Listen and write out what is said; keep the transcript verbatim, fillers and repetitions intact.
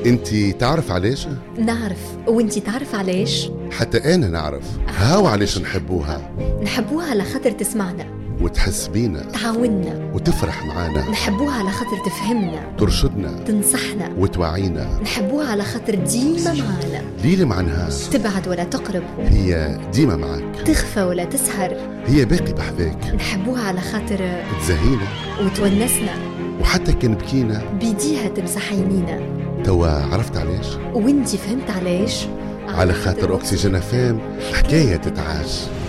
انتي تعرف علاش؟ نعرف، وانتي تعرف علاش؟ حتى انا نعرف. هاو علاش نحبوها. نحبوها على خاطر تسمعنا وتحس بينا، تعاوننا وتفرح معانا. نحبوها على خاطر تفهمنا، ترشدنا، تنصحنا وتوعينا. نحبوها على خاطر ديما معانا، ليل مع نهار، تبعد ولا تقرب، هي ديما معك، تخفى ولا تسهر، هي باقي بحذاك. نحبوها على خاطر تزهينا وتونسنا، وحتى كان بكينا بيديها تمسح يمينا. توا عرفت علاش؟ وانتي فهمت علاش؟ على خاطر أكسجين فام حكاية تتعاش.